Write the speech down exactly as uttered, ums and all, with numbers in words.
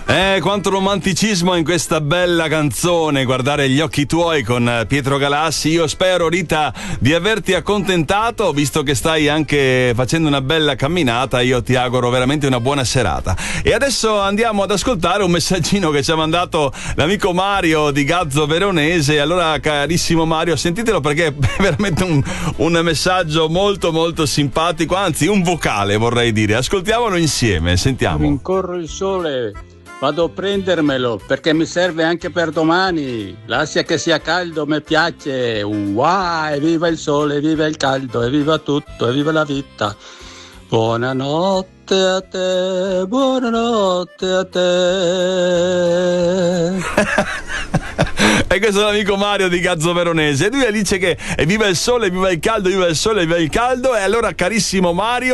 Eh, quanto romanticismo in questa bella canzone, Guardare gli occhi tuoi con Pietro Galassi. Io spero, Rita, di averti accontentato, visto che stai anche facendo una bella camminata. Io ti auguro veramente una buona serata. E adesso andiamo ad ascoltare un messaggino che ci ha mandato l'amico Mario di Gazzo Veronese. Allora, carissimo Mario, sentitelo perché è veramente un, un messaggio molto molto simpatico, anzi un vocale vorrei dire. Ascoltiamolo insieme, sentiamo. Rincorro il sole, vado a prendermelo perché mi serve anche per domani. Lascia che sia caldo, mi piace. Wow, evviva il sole, evviva il caldo, evviva tutto, evviva la vita. Buonanotte a te, buonanotte a te. E questo è l'amico Mario di Gazzo Veronese. E lui dice che evviva il sole, evviva il caldo, evviva il sole, evviva il caldo. E allora, carissimo Mario,